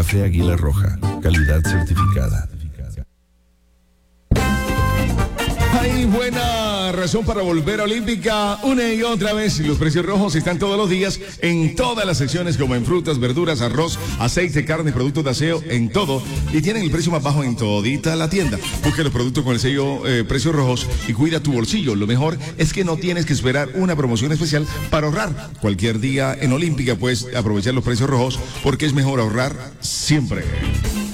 Café Águila Roja, calidad certificada. Hay buena razón para volver a Olímpica una y otra vez. Los precios rojos están todos los días en todas las secciones, como en frutas, verduras, arroz, aceite, carne, productos de aseo, en todo. Y tienen el precio más bajo en todita la tienda. Busca los productos con el sello precios rojos y cuida tu bolsillo. Lo mejor es que no tienes que esperar una promoción especial para ahorrar. Cualquier día en Olímpica puedes aprovechar los precios rojos porque es mejor ahorrar siempre.